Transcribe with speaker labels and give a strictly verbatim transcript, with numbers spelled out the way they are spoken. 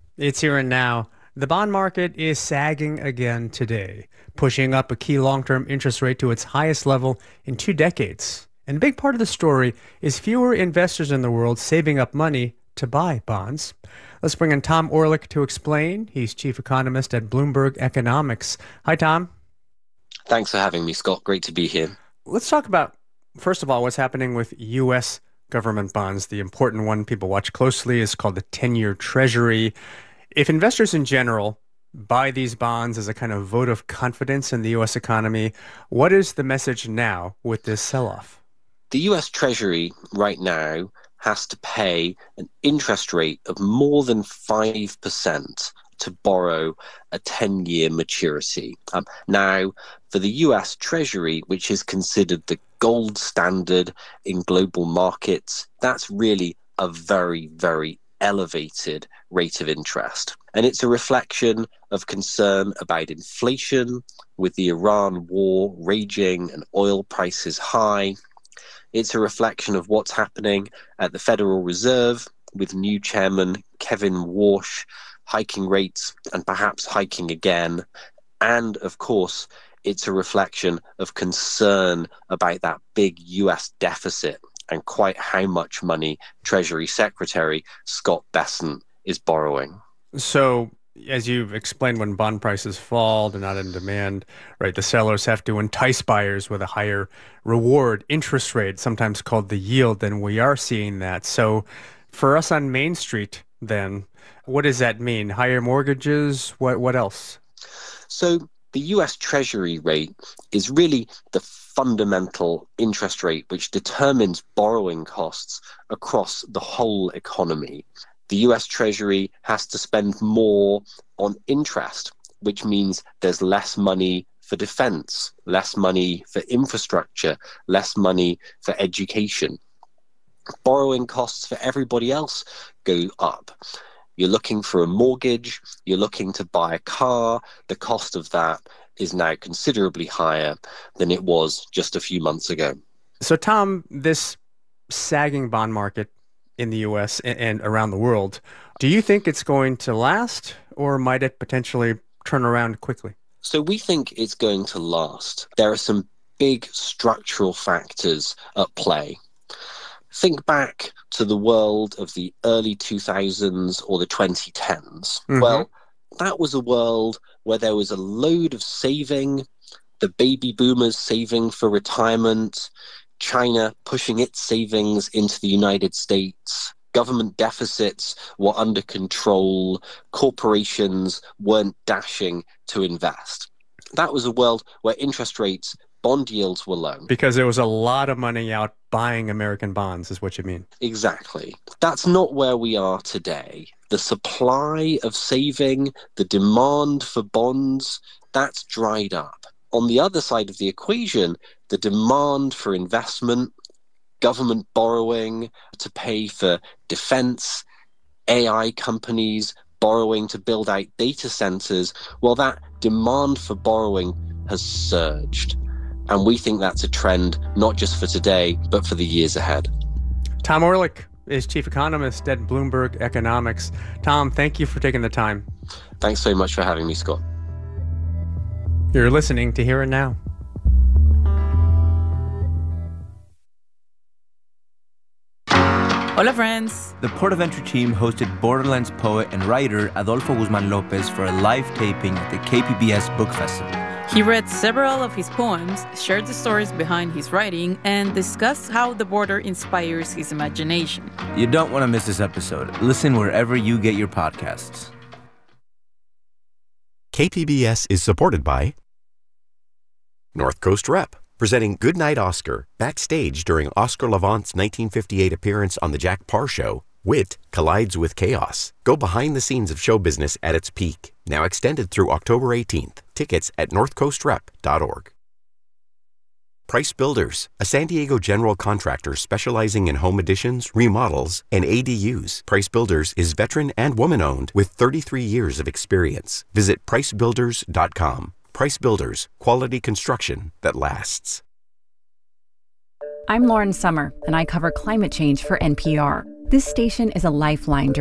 Speaker 1: It's here and now. The bond market is sagging again today, pushing up a key long-term interest rate to its highest level in two decades. And a big part of the story is fewer investors in the world saving up money to buy bonds. Let's bring in Tom Orlik to explain. He's chief economist at Bloomberg Economics. Hi, Tom.
Speaker 2: Thanks for having me, Scott. Great to be here.
Speaker 1: Let's talk about, first of all, what's happening with U S government bonds. The important one people watch closely is called the ten-year Treasury. If investors in general buy these bonds as a kind of vote of confidence in the U S economy, what is the message now with this sell-off?
Speaker 2: The U S Treasury right now has to pay an interest rate of more than five percent to borrow a ten-year maturity. Um, now, for the U S Treasury, which is considered the gold standard in global markets, that's really a very, very elevated rate of interest. And it's a reflection of concern about inflation, with the Iran war raging and oil prices high. It's a reflection of what's happening at the Federal Reserve, with new chairman Kevin Warsh hiking rates and perhaps hiking again. And of course, it's a reflection of concern about that big U S deficit and quite how much money Treasury Secretary Scott Bessent is borrowing.
Speaker 1: So, as you've explained, when bond prices fall, they're not in demand, right? The sellers have to entice buyers with a higher reward interest rate, sometimes called the yield, and we are seeing that. So, for us on Main Street, then, what does that mean? Higher mortgages? What what else?
Speaker 2: So, the U S Treasury rate is really the fundamental interest rate which determines borrowing costs across the whole economy. The U S Treasury has to spend more on interest, which means there's less money for defense, less money for infrastructure, less money for education. Borrowing costs for everybody else go up. You're looking for a mortgage, you're looking to buy a car, the cost of that is now considerably higher than it was just a few months ago.
Speaker 1: So, Tom, this sagging bond market in the U S and around the world, do you think it's going to last, or might it potentially turn around quickly?
Speaker 2: So we think it's going to last. There are some big structural factors at play. Think back to the world of the early two thousands or the twenty tens. Mm-hmm. Well, that was a world where there was a load of saving, the baby boomers saving for retirement, China pushing its savings into the United States, government deficits were under control, corporations weren't dashing to invest. That was a world where interest rates, bond yields were low.
Speaker 1: Because there was a lot of money out buying American bonds, is what you mean.
Speaker 2: Exactly. That's not where we are today. The supply of saving, the demand for bonds, that's dried up. On the other side of the equation, the demand for investment, government borrowing to pay for defense, A I companies borrowing to build out data centers, well, that demand for borrowing has surged. And we think that's a trend not just for today, but for the years ahead.
Speaker 1: Tom Orlik is chief economist at Bloomberg Economics. Tom, thank you for taking the time.
Speaker 2: Thanks so much for having me, Scott.
Speaker 1: You're listening to Here and Now.
Speaker 3: Hola, friends.
Speaker 4: The Port of Entry team hosted Borderlands poet and writer Adolfo Guzman Lopez for a live taping at the K P B S Book Festival.
Speaker 3: He read several of his poems, shared the stories behind his writing, and discussed how the border inspires his imagination.
Speaker 4: You don't want to miss this episode. Listen wherever you get your podcasts.
Speaker 5: K P B S is supported by North Coast Rep, presenting Goodnight Oscar, backstage during Oscar Levant's nineteen fifty-eight appearance on The Jack Paar Show. Wit collides with chaos. Go behind the scenes of show business at its peak. Now extended through October eighteenth. Tickets at north coast rep dot org. Price Builders, a San Diego general contractor specializing in home additions, remodels, and A D Us. Price Builders is veteran and woman-owned with thirty-three years of experience. Visit price builders dot com. Price Builders, quality construction that lasts.
Speaker 6: I'm Lauren Summer, and I cover climate change for N P R. This station is a lifeline